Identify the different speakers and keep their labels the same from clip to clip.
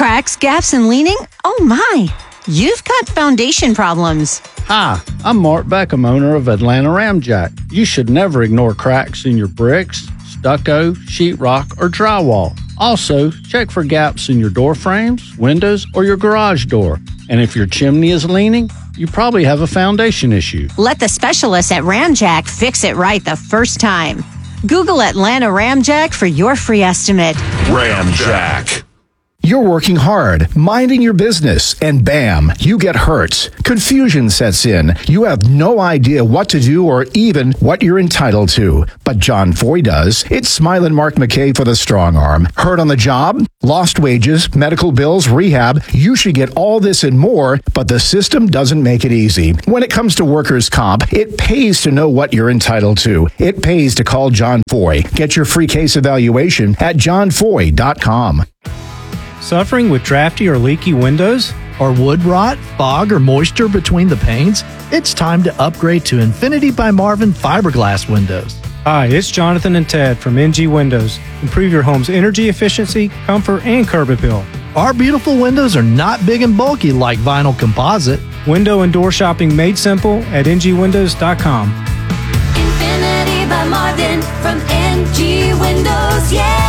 Speaker 1: Cracks, gaps, and leaning? Oh my! You've got foundation problems.
Speaker 2: Hi, I'm Mark Beckham, owner of Atlanta Ramjack. You should never ignore cracks in your bricks, stucco, sheetrock, or drywall. Also, check for gaps in your door frames, windows, or your garage door. And if your chimney is leaning, you probably have a foundation issue.
Speaker 1: Let the specialists at Ramjack fix it right the first time. Google Atlanta Ramjack for your free estimate.
Speaker 3: Ramjack.
Speaker 4: You're working hard, minding your business, and bam, you get hurt. Confusion sets in. You have no idea what to do or even what you're entitled to. But John Foy does. It's Smiling Mark McKay for the strong arm. Hurt on the job? Lost wages, medical bills, rehab. You should get all this and more, but the system doesn't make it easy. When it comes to workers' comp, it pays to know what you're entitled to. It pays to call John Foy. Get your free case evaluation at johnfoy.com.
Speaker 5: Suffering with drafty or leaky windows?
Speaker 6: Or wood rot, fog, or moisture between the panes? It's time to upgrade to Infinity by Marvin fiberglass windows.
Speaker 5: Hi, it's Jonathan and Ted from NG Windows. Improve your home's energy efficiency, comfort, and curb appeal.
Speaker 6: Our beautiful windows are not big and bulky like vinyl composite.
Speaker 5: Window and door shopping made simple at ngwindows.com.
Speaker 7: Infinity by Marvin from NG Windows, yeah!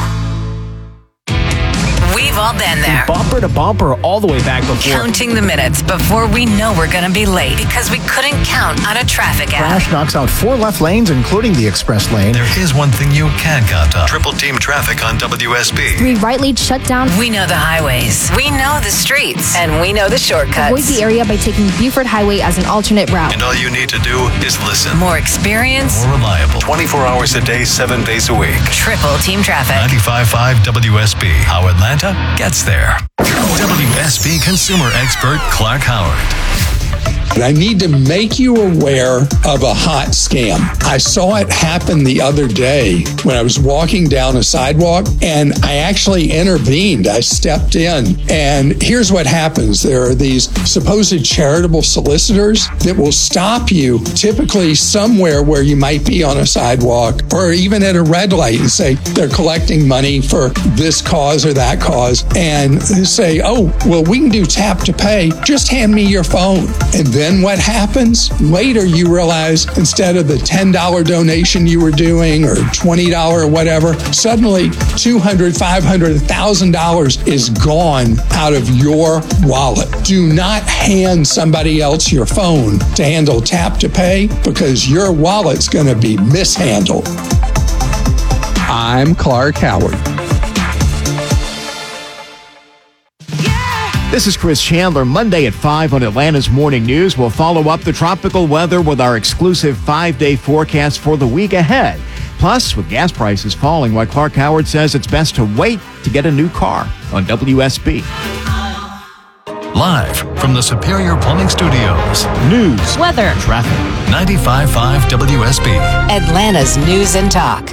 Speaker 8: We've all been there.
Speaker 9: Bumper to bumper all the way back before.
Speaker 8: Counting the minutes before we know we're going to be late because we couldn't count on a traffic app.
Speaker 4: Crash knocks out 4 left lanes, including the express lane.
Speaker 10: There is one thing you can count on. Triple team traffic on WSB.
Speaker 11: 3 right lanes shut down.
Speaker 8: We know the highways. We know the streets. And we know the shortcuts.
Speaker 11: Avoid the area by taking Buford Highway as an alternate route.
Speaker 10: And all you need to do is listen.
Speaker 8: More experience.
Speaker 10: More reliable. 24 hours a day, 7 days a week.
Speaker 8: Triple team traffic.
Speaker 10: 95.5 WSB. How Atlanta gets there. WSB consumer expert Clark Howard.
Speaker 12: I need to make you aware of a hot scam. I saw it happen the other day when I was walking down a sidewalk, and I actually intervened. I stepped in, and here's what happens. There are these supposed charitable solicitors that will stop you typically somewhere where you might be on a sidewalk or even at a red light and say they're collecting money for this cause or that cause, and say, oh, well, we can do tap to pay. Just hand me your phone. And then what happens? Later you realize instead of the $10 donation you were doing or $20 or whatever, suddenly $200, $500, $1,000 is gone out of your wallet. Do not hand somebody else your phone to handle tap to pay because your wallet's going to be mishandled. I'm Clark Howard.
Speaker 9: This is Chris Chandler. Monday at 5 on Atlanta's Morning News. We'll follow up the tropical weather with our exclusive 5-day forecast for the week ahead. Plus, with gas prices falling, why Clark Howard says it's best to wait to get a new car on WSB.
Speaker 10: Live from the Superior Plumbing Studios.
Speaker 9: News,
Speaker 8: weather,
Speaker 9: traffic.
Speaker 10: 95.5 WSB.
Speaker 8: Atlanta's News and Talk.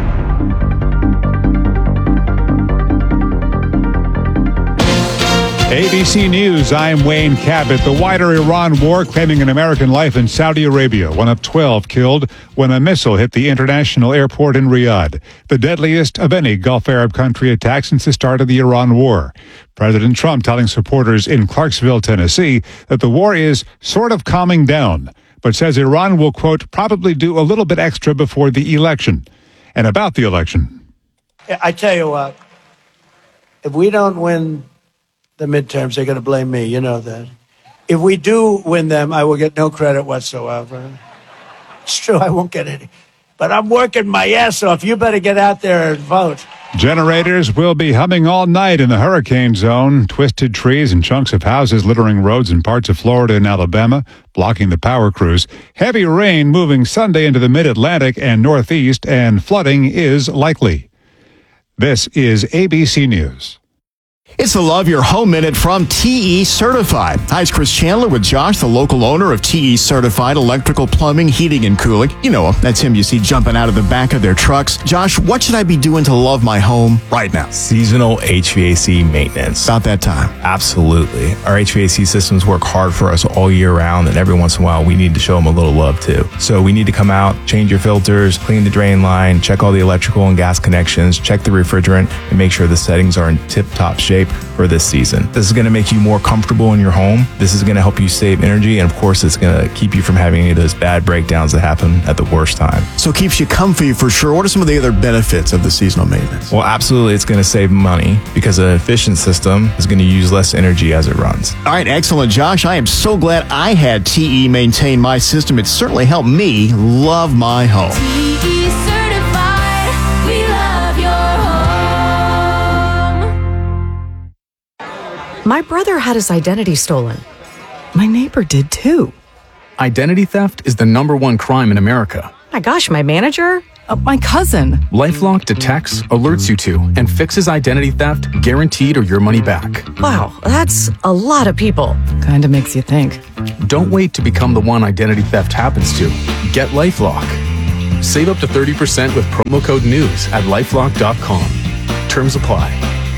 Speaker 13: ABC News, I'm Wayne Cabot. The wider Iran war claiming an American life in Saudi Arabia, one of 12 killed when a missile hit the international airport in Riyadh, the deadliest of any Gulf Arab country attack since the start of the Iran war. President Trump telling supporters in Clarksville, Tennessee, that the war is sort of calming down, but says Iran will, quote, probably do a little bit extra before the election. And about the election.
Speaker 14: I tell you what, if we don't win the midterms, they're going to blame me. You know that. If we do win them, I will get no credit whatsoever. It's true, I won't get any. But I'm working my ass off. You better get out there and vote.
Speaker 13: Generators will be humming all night in the hurricane zone. Twisted trees and chunks of houses littering roads in parts of Florida and Alabama, blocking the power crews. Heavy rain moving Sunday into the mid-Atlantic and Northeast, and flooding is likely. This is ABC News.
Speaker 4: It's the Love Your Home Minute from TE Certified. Hi, it's Chris Chandler with Josh, the local owner of TE Certified Electrical Plumbing, Heating, and Cooling. You know him. That's him you see jumping out of the back of their trucks. Josh, what should I be doing to love my home right now?
Speaker 15: Seasonal HVAC maintenance.
Speaker 4: About that time.
Speaker 15: Absolutely. Our HVAC systems work hard for us all year round, and every once in a while we need to show them a little love too. So we need to come out, change your filters, clean the drain line, check all the electrical and gas connections, check the refrigerant, and make sure the settings are in tip-top shape shape for this season. This is going to make you more comfortable in your home. This is going to help you save energy, and of course, it's going to keep you from having any of those bad breakdowns that happen at the worst time.
Speaker 9: So it keeps you comfy for sure. What are some of the other benefits of the seasonal maintenance?
Speaker 15: Well, absolutely, it's going to save money because an efficient system is going to use less energy as it runs.
Speaker 9: All right, excellent, Josh. I am so glad I had TE maintain my system. It certainly helped me love my home.
Speaker 7: TE certified, we love your home.
Speaker 16: My brother had his identity stolen. My neighbor did too.
Speaker 17: Identity theft is the #1 crime in America.
Speaker 16: My gosh, my manager?
Speaker 17: My cousin. LifeLock detects, alerts you to, and fixes identity theft, guaranteed or your money back.
Speaker 16: Wow, that's a lot of people.
Speaker 17: Kinda makes you think. Don't wait to become the one identity theft happens to. Get LifeLock. Save up to 30% with promo code NEWS at LifeLock.com. Terms apply.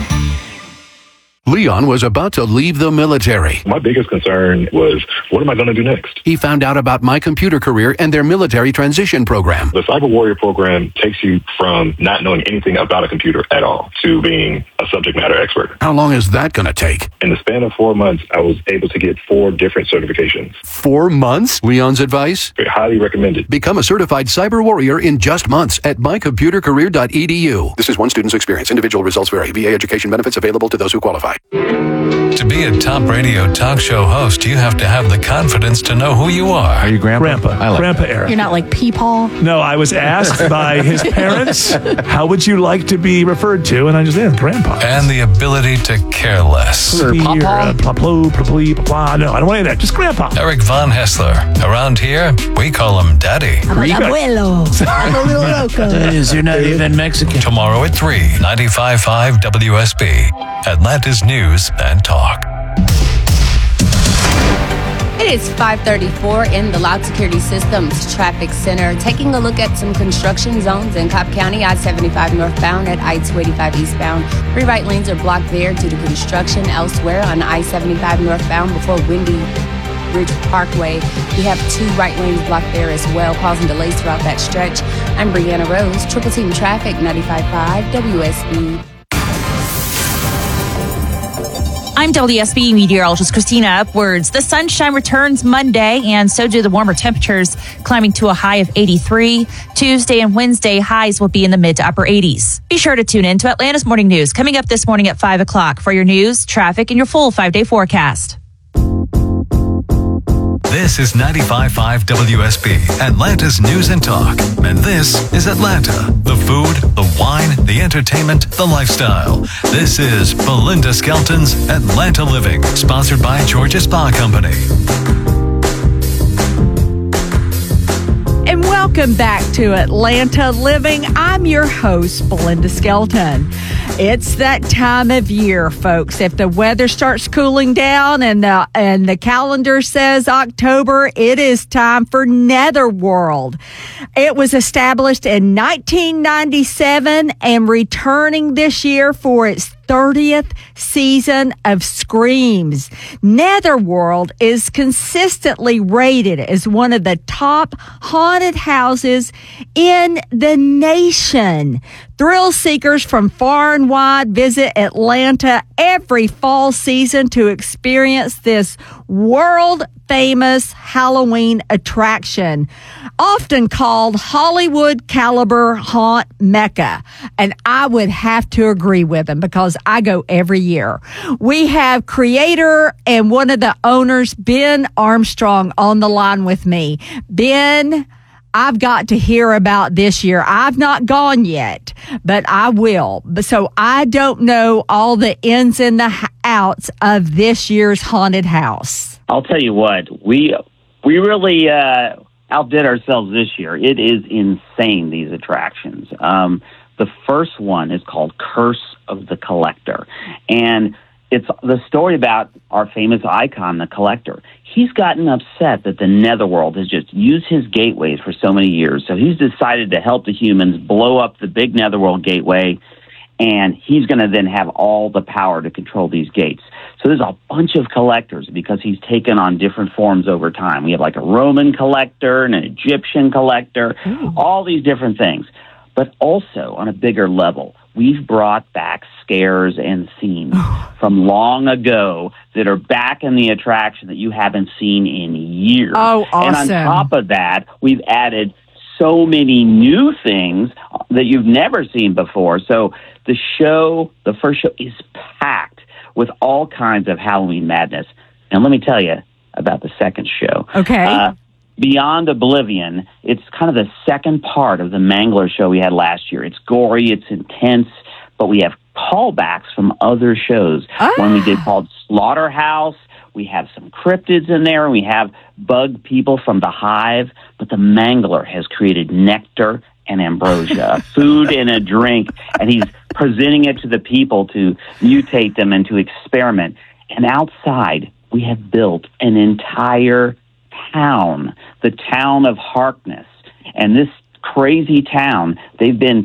Speaker 18: Leon was about to leave the military.
Speaker 19: My biggest concern was, what am I going to do next?
Speaker 18: He found out about My Computer Career and their military transition program.
Speaker 19: The Cyber Warrior program takes you from not knowing anything about a computer at all to being a subject matter expert.
Speaker 18: How long is that going to take?
Speaker 19: In the span of 4 months, I was able to get 4 different certifications.
Speaker 18: 4 months? Leon's advice?
Speaker 19: Highly recommended.
Speaker 18: Become a certified cyber warrior in just months at mycomputercareer.edu. This is one student's experience. Individual results vary. VA education benefits available to those who qualify.
Speaker 10: To be a top radio talk show host, you have to have the confidence to know who you are.
Speaker 9: Are you Grandpa?
Speaker 20: Grandpa Eric.
Speaker 11: You're not like Peepaw?
Speaker 20: No, I was asked by his parents, how would you like to be referred to? And I just said, Grandpa.
Speaker 10: And the ability to care less.
Speaker 20: No, I don't want any of that. Just Grandpa.
Speaker 10: Eric Von Hessler. Around here, we call him Daddy.
Speaker 11: Abuelo. I'm a little loco.
Speaker 14: You're not even Mexican.
Speaker 10: Tomorrow at 3, 95.5 WSB. Atlanta's News and Talk.
Speaker 21: It is 5:34 in the Loud Security Systems Traffic Center. Taking a look at some construction zones in Cobb County, I-75 northbound at I-285 eastbound. 3 right lanes are blocked there due to construction. Elsewhere on I-75 northbound before Windy Ridge Parkway, we have 2 right lanes blocked there as well, causing delays throughout that stretch. I'm Brianna Rose, Triple Team Traffic, 95.5 WSB.
Speaker 22: I'm WSB meteorologist Christina Upwards. The sunshine returns Monday, and so do the warmer temperatures, climbing to a high of 83. Tuesday and Wednesday, highs will be in the mid to upper 80s. Be sure to tune in to Atlanta's Morning News, coming up this morning at 5 o'clock for your news, traffic, and your full 5-day forecast.
Speaker 10: This is 95.5 WSB, Atlanta's News and Talk. And this is Atlanta. The food, the wine, the entertainment, the lifestyle. This is Belinda Skelton's Atlanta Living, sponsored by Georgia Spa Company.
Speaker 23: And welcome back to Atlanta Living. I'm your host, Belinda Skelton. It's that time of year, folks. If the weather starts cooling down and the calendar says October, it is time for Netherworld. It was established in 1997 and returning this year for its 30th season of Screams. Netherworld is consistently rated as one of the top haunted houses in the nation. Thrill seekers from far and wide visit Atlanta every fall season to experience this world-famous Halloween attraction, often called Hollywood caliber haunt mecca. And I would have to agree with them because I go every year. We have creator and one of the owners, Ben Armstrong, on the line with me. Ben, I've got to hear about this year. I've not gone yet, but I will. So I don't know all the ins and the outs of this year's haunted house.
Speaker 24: I'll tell you what, we really outdid ourselves this year. It is insane, these attractions. The first one is called Curse of the Collector, and it's the story about our famous icon, the Collector. He's gotten upset that the Netherworld has just used his gateways for so many years, so he's decided to help the humans blow up the big Netherworld gateway, and he's going to then have all the power to control these gates. So there's a bunch of collectors because he's taken on different forms over time. We have like a Roman collector and an Egyptian collector, all these different things. But also on a bigger level, we've brought back scares and scenes from long ago that are back in the attraction that you haven't seen in years.
Speaker 23: Oh, awesome.
Speaker 24: And on top of that, we've added so many new things that you've never seen before. So the first show is packed with all kinds of Halloween madness. And let me tell you about the second show.
Speaker 23: Okay.
Speaker 24: Beyond Oblivion, it's kind of the second part of the Mangler show we had last year. It's gory, it's intense, but we have callbacks from other shows. One we did called Slaughterhouse. We have some cryptids in there, and we have bug people from the Hive. But the Mangler has created nectar and ambrosia, a food and a drink, and he's presenting it to the people to mutate them and to experiment. And outside, we have built an entire town, the town of Harkness. And this crazy town, they've been